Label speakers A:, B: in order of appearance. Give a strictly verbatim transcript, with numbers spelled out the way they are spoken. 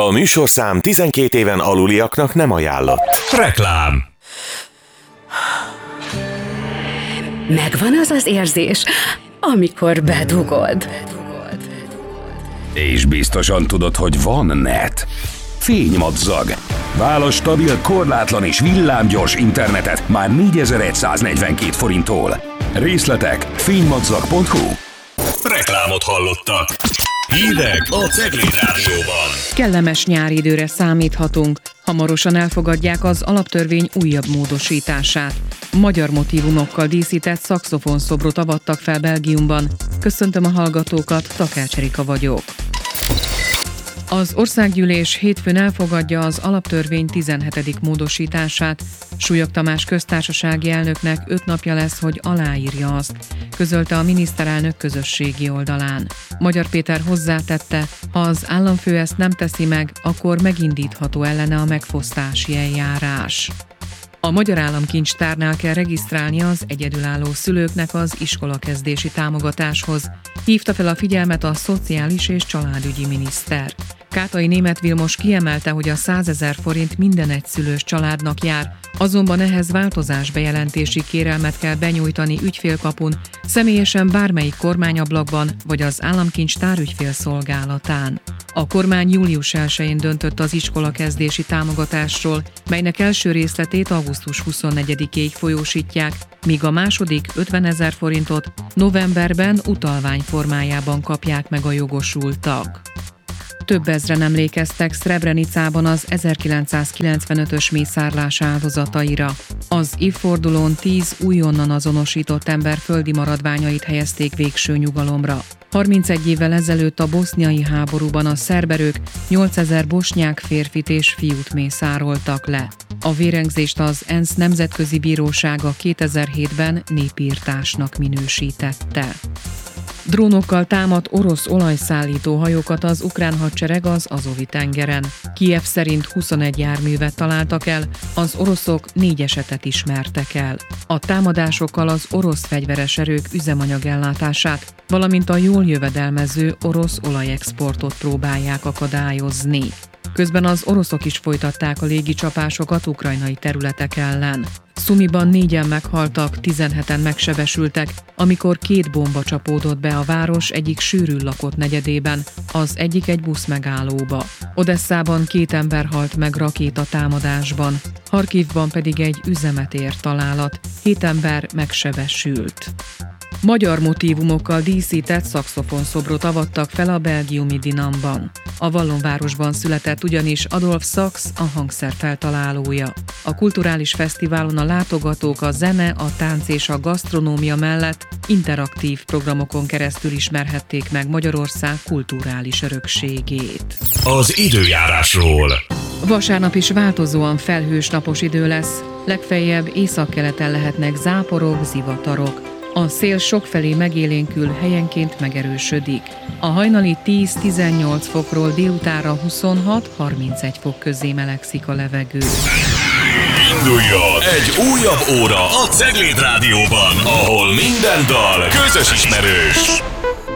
A: A műsorszám tizenkét éven aluliaknak nem ajánlott.
B: Reklám.
C: Megvan az az érzés, amikor bedugod.
B: És biztosan tudod, hogy van net. Fénymadzag. Válasz stabil, korlátlan és villámgyors internetet már négyezer-száznegyvenkét forinttól. Részletek fénymadzag pont hu.
D: Reklámot hallottak. Hírek a Cegléd Rádióban.
E: Kellemes nyári időre számíthatunk. Hamarosan elfogadják az alaptörvény újabb módosítását. Magyar motívumokkal díszített szaxofonszobrot avattak fel Belgiumban. Köszöntöm a hallgatókat, Takács Erika vagyok. Az országgyűlés hétfőn elfogadja az alaptörvény tizenhetedik módosítását. Súlyog Tamás köztársasági elnöknek öt napja lesz, hogy aláírja azt, közölte a miniszterelnök közösségi oldalán. Magyar Péter hozzátette, ha az államfő ezt nem teszi meg, akkor megindítható ellene a megfosztási eljárás. A Magyar Államkincstárnál kell regisztrálnia az egyedülálló szülőknek az iskolakezdési támogatáshoz. Hívta fel a figyelmet a szociális és családügyi miniszter. Kátai Németh Vilmos kiemelte, hogy a százezer forint minden egyszülős családnak jár, azonban ehhez változásbejelentési kérelmet kell benyújtani ügyfélkapun, személyesen bármelyik kormányablakban vagy az Államkincstár ügyfélszolgálatán. A kormány július elsején döntött az iskolakezdési támogatásról, melynek első részletét augusztus huszonnegyedikéig folyósítják, míg a második ötvenezer forintot novemberben utalvány formájában kapják meg a jogosultak. Több ezren emlékeztek Srebrenicában az ezerkilencszázkilencvenötös mészárlás áldozataira. Az évfordulón tíz újonnan azonosított ember földi maradványait helyezték végső nyugalomra. harmincegy évvel ezelőtt a boszniai háborúban a szerberök nyolcezer bosnyák férfit és fiút mészároltak le. A vérengzést az ENSZ Nemzetközi Bírósága kétezer-hétben népirtásnak minősítette. Drónokkal támadt orosz olajszállító hajókat az ukrán hadsereg az Azovi-tengeren. Kijev szerint huszonegy járművet találtak el, az oroszok négy esetet ismertek el. A támadásokkal az orosz fegyveres erők üzemanyagellátását, valamint a jól jövedelmező orosz olajexportot próbálják akadályozni. Közben az oroszok is folytatták a légicsapásokat ukrajnai területek ellen. Szumiban négyen meghaltak, tizenheten megsebesültek, amikor két bomba csapódott be a város egyik sűrűn lakott negyedében, az egyik egy busz megállóba. Odesszában két ember halt meg rakétatámadásban, Harkivban pedig egy üzemet ért találat, hét ember megsebesült. Magyar motívumokkal díszített szaxofonszobrot avattak fel a belgiumi Dinamban. A Vallonvárosban született ugyanis Adolf Sax, a hangszer feltalálója. A kulturális fesztiválon a látogatók a zene, a tánc és a gasztronómia mellett interaktív programokon keresztül ismerhették meg Magyarország kulturális örökségét.
D: Az időjárásról.
E: Vasárnap is változóan felhős napos idő lesz, legfeljebb északkeleten lehetnek záporok, zivatarok. A szél sokfelé megélénkül, helyenként megerősödik. A hajnali tíz-tizennyolc fokról délutánra huszonhat-harmincegy fok közé melegszik a levegő.
D: Induljon egy újabb óra a Cegléd Rádióban, ahol minden dal közös ismerős.